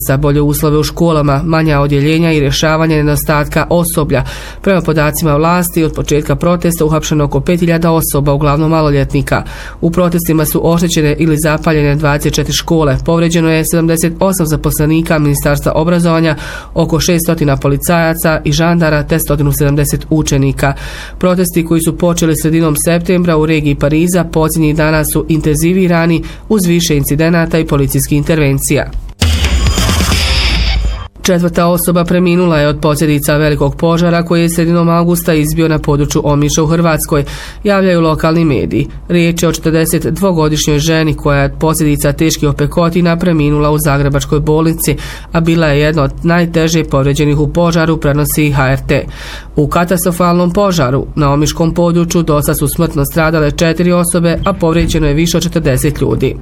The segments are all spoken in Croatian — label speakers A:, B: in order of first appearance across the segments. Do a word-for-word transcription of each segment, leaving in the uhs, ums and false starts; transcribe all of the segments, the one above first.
A: za bolje uslove u školama, manja odjeljenja i rješavanje nedostatka osoblja. Prema podacima vlasti, od početka protesta uhapšeno oko pet hiljada osoba, uglavnom maloljetnika. U protestima su oštećene ili zapaljene dvadeset četiri škole. Povređeno je sedamdeset osam zaposlenika Ministarstva obrazovanja, oko šesto policajaca i žandara te sto sedamdeset učenika. Protesti koji su počeli sredinom septembra u regiji Pariza posljednjih dana su intenzivirani uz više incidenata i policijskih intervencija. Četvrta osoba preminula je od posljedica velikog požara koji je sredinom augusta izbio na području Omiša u Hrvatskoj, javljaju lokalni mediji. Riječ je o četrdesetdvogodišnjoj ženi koja je od posljedica teških opekotina preminula u Zagrebačkoj bolnici, a bila je jedna od najteže povrijeđenih u požaru, prenosi H R T. U katastrofalnom požaru na omiškom području dosta su smrtno stradale četiri osobe, a povrijeđeno je više od četrdeset ljudi.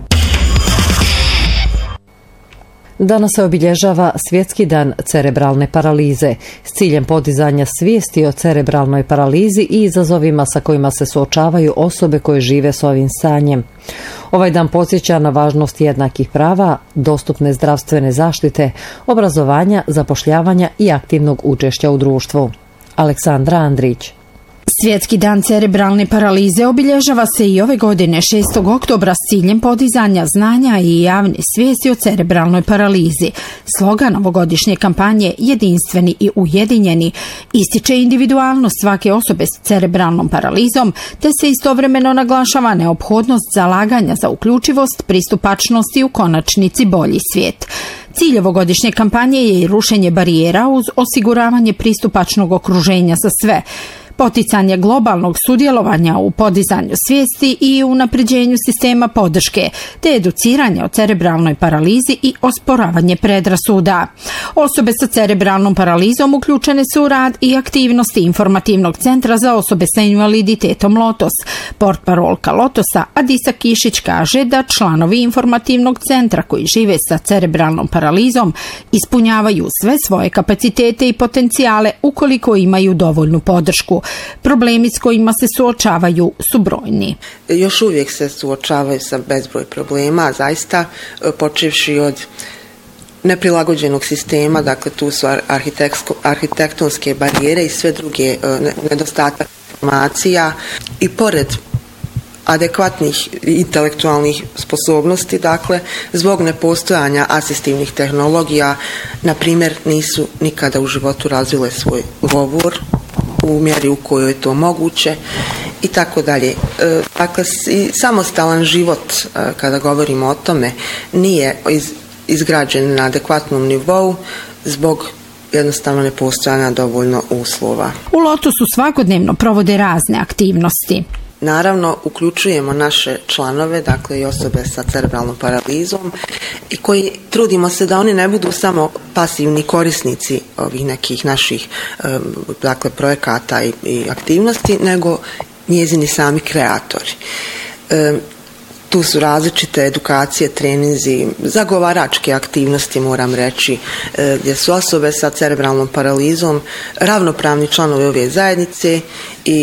B: Danas se obilježava Svjetski dan cerebralne paralize s ciljem podizanja svijesti o cerebralnoj paralizi i izazovima sa kojima se suočavaju osobe koje žive s ovim stanjem. Ovaj dan podsjeća na važnost jednakih prava, dostupne zdravstvene zaštite, obrazovanja, zapošljavanja i aktivnog učešća u društvu. Aleksandra Andrić.
C: Svjetski dan cerebralne paralize obilježava se i ove godine šestog oktobra s ciljem podizanja znanja i javne svijesti o cerebralnoj paralizi. Slogan ovogodišnje kampanje Jedinstveni i ujedinjeni ističe individualnost svake osobe s cerebralnom paralizom, te se istovremeno naglašava neophodnost zalaganja za uključivost, pristupačnost i u konačnici bolji svijet. Cilj ovogodišnje kampanje je i rušenje barijera uz osiguravanje pristupačnog okruženja za sve, poticanje globalnog sudjelovanja u podizanju svijesti i unapređenju sistema podrške, te educiranje o cerebralnoj paralizi i osporavanje predrasuda. Osobe sa cerebralnom paralizom uključene su u rad i aktivnosti Informativnog centra za osobe sa invaliditetom Lotos. Portparolka Lotosa Adisa Kišić kaže da članovi Informativnog centra koji žive sa cerebralnom paralizom ispunjavaju sve svoje kapacitete i potencijale ukoliko imaju dovoljnu podršku. Problemi s kojima se suočavaju su brojni.
D: Još uvijek se suočavaju sa bezbroj problema, zaista počevši od neprilagođenog sistema, dakle tu su arhitektonske barijere i sve druge nedostatak informacija i pored adekvatnih intelektualnih sposobnosti, dakle, zbog nepostojanja asistivnih tehnologija, na primjer, nisu nikada u životu razvile svoj govor u mjeri u kojoj je to moguće i tako dalje. Dakle, samostalan život, kada govorimo o tome, nije izgrađen na adekvatnom nivou zbog jednostavno nepostojanja dovoljno uslova.
C: U Lotosu svakodnevno provode razne aktivnosti.
D: Naravno, uključujemo naše članove, dakle i osobe sa cerebralnom paralizom, i koji trudimo se da oni ne budu samo pasivni korisnici ovih nekih naših dakle, projekata i, i aktivnosti, nego njezini sami kreatori. E, tu su različite edukacije, treninzi, zagovaračke aktivnosti, moram reći, e, gdje su osobe sa cerebralnom paralizom ravnopravni članovi ove zajednice i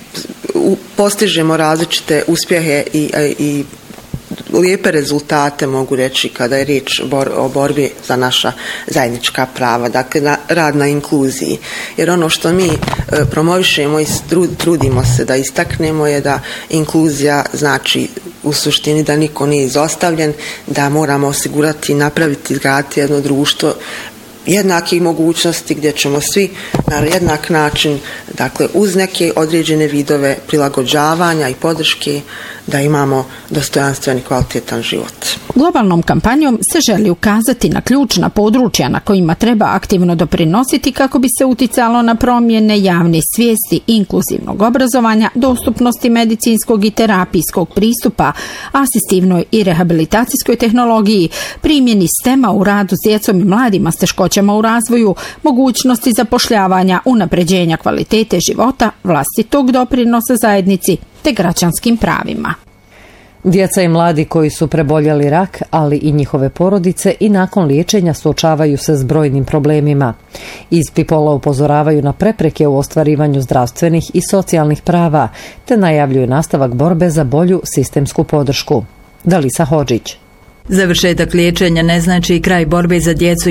D: postižemo različite uspjehe i, i lijepe rezultate, mogu reći, kada je riječ o borbi za naša zajednička prava, dakle na, rad na inkluziji. Jer ono što mi e, promovišemo i trudimo se da istaknemo je da inkluzija znači u suštini da niko nije izostavljen, da moramo osigurati i napraviti, izgraditi jedno društvo jednakih mogućnosti gdje ćemo svi na jednak način, dakle uz neke određene vidove prilagođavanja i podrške, da imamo dostojanstven i kvalitetan život.
C: Globalnom kampanjom se želi ukazati na ključna područja na kojima treba aktivno doprinositi kako bi se uticalo na promjene javne svijesti, inkluzivnog obrazovanja, dostupnosti medicinskog i terapijskog pristupa, asistivnoj i rehabilitacijskoj tehnologiji, primjeni stema u radu s djecom i mladima s teškoćama u razvoju, mogućnosti zapošljavanja, unapređenja kvalitete života, vlastitog doprinosa zajednici te građanskim pravima.
B: Djeca i mladi koji su preboljeli rak, ali i njihove porodice i nakon liječenja suočavaju se s brojnim problemima. Iz Pipola upozoravaju na prepreke u ostvarivanju zdravstvenih i socijalnih prava, te najavljuju nastavak borbe za bolju sistemsku podršku. Dalisa Hodžić.
E: Završetak liječenja ne znači kraj borbe za djecu